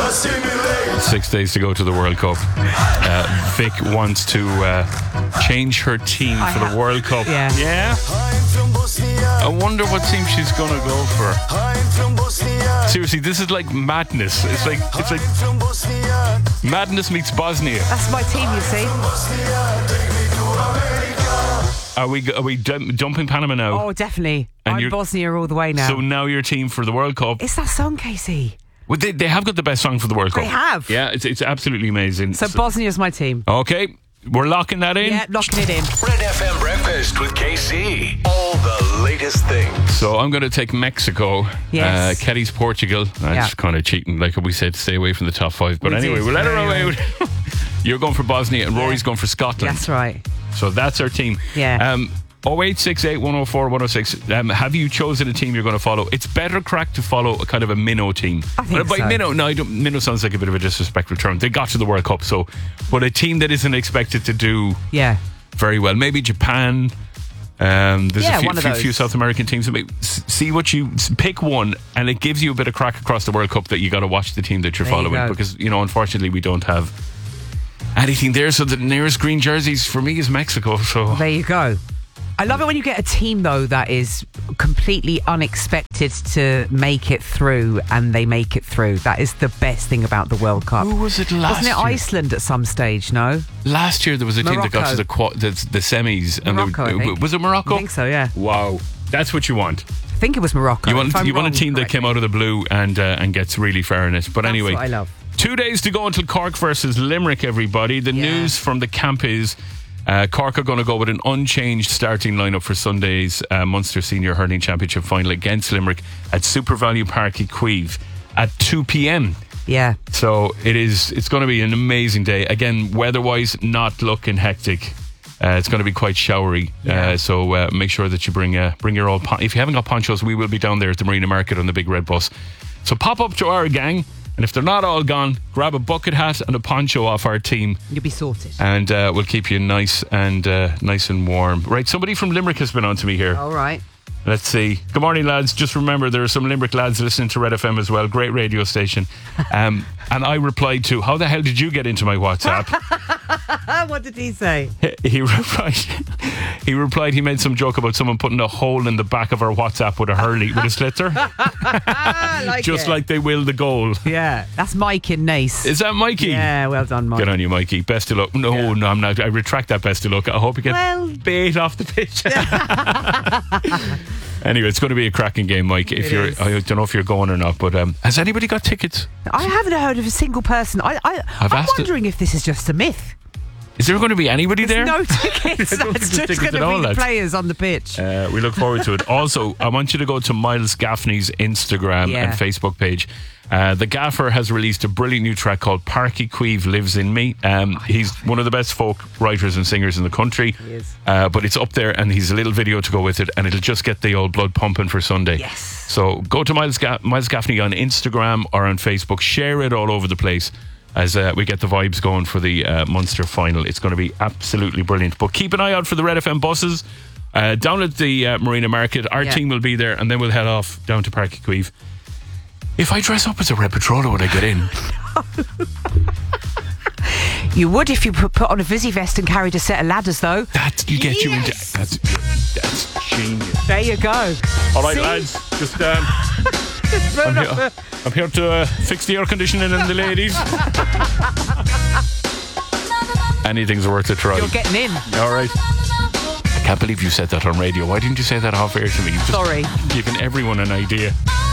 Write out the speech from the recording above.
6 days to go to the World Cup. Vic wants to change her team for the World Cup. Yeah. I wonder what team she's gonna go for. Seriously, this is like madness. It's like madness meets Bosnia. That's my team, you see. Are we dumping Panama now? Oh, definitely. And I'm Bosnia all the way now. So now your team for the World Cup. It's that song, Casey. Well, they have got the best song for the World Cup. They have. Yeah, it's absolutely amazing. So Bosnia's my team. Okay, we're locking that in. Yeah, locking it in. Red FM Breakfast with KC. All the latest things. So I'm going to take Mexico. Yes. Kelly's Portugal. That's kind of cheating. Like we said, stay away from the top five. But anyway, we'll let her away. You're going for Bosnia and Rory's going for Scotland. That's right. So that's our team. Yeah. 0868 104 106. Have you chosen a team you're going to follow? It's better crack to follow a kind of a minnow team. I think by so. minnow, no, minnow sounds like a bit of a disrespectful term. They got to the World Cup, but a team that isn't expected to do very well. Maybe Japan. There's a few South American teams. See what you pick one, and it gives you a bit of crack across the World Cup that you got to watch the team that you're following, because unfortunately we don't have anything there. So the nearest green jerseys for me is Mexico. So there you go. I love it when you get a team, though, that is completely unexpected to make it through, and they make it through. That is the best thing about the World Cup. Who was it last year? Wasn't it Iceland at some stage, no? Last year there was a team that got to the semis. Morocco, I think. Was it Morocco? I think so, yeah. Wow. That's what you want. I think it was Morocco. You want a team that came out of the blue and gets really far in it. But anyway, that's what I love. 2 days to go until Cork versus Limerick, everybody. The news from the camp is Cork are going to go with an unchanged starting lineup for Sunday's Munster Senior Hurling Championship final against Limerick at SuperValu Park Queeve at 2 p.m. Yeah. So it's going to be an amazing day. Again, weather-wise, not looking hectic. It's going to be quite showery. So make sure that you bring your old... If you haven't got ponchos, we will be down there at the Marina Market on the big red bus. So pop up to our gang. And if they're not all gone, grab a bucket hat and a poncho off our team. You'll be sorted. And we'll keep you nice and warm. Right, somebody from Limerick has been on to me here. All right. Let's see. Good morning, lads. Just remember, there are some Limerick lads listening to Red FM as well. Great radio station. And I replied to, how the hell did you get into my WhatsApp? What did he say? He replied he made some joke about someone putting a hole in the back of our WhatsApp with a hurley, with a sliotar. Like they will the goal. Yeah, that's Mike in Nace. Is that Mikey? Yeah, well done, Mike. Good on you, Mikey. Best of luck. No, I'm not. I retract that best of luck. I hope you get bait off the pitch. Anyway, it's going to be a cracking game, Mike. I don't know if you're going or not, but has anybody got tickets? I haven't heard of a single person. I'm wondering if this is just a myth. Is there going to be anybody there? No tickets. That's just going to be players on the pitch. We look forward to it. Also, I want you to go to Miles Gaffney's Instagram and Facebook page. The Gaffer has released a brilliant new track called Parky Queeve Lives in Me. He's one of the best folk writers and singers in the country. He is. But it's up there, and he's a little video to go with it, and it'll just get the old blood pumping for Sunday. Yes. So go to Miles Gaffney on Instagram or on Facebook. Share it all over the place as we get the vibes going for the Munster final. It's going to be absolutely brilliant. But keep an eye out for the Red FM buses down at the Marina Market. Our team will be there, and then we'll head off down to Parky Queeve. If I dress up as a Red Patroller, would I get in? You would if you put on a Vizzy vest and carried a set of ladders, though. That you get you into. That's genius. There you go. All right, lads. Just I'm here to fix the air conditioning and the ladies. Anything's worth a try. You're getting in. All right. I can't believe you said that on radio. Why didn't you say that off air to me? You've just Sorry. Giving everyone an idea.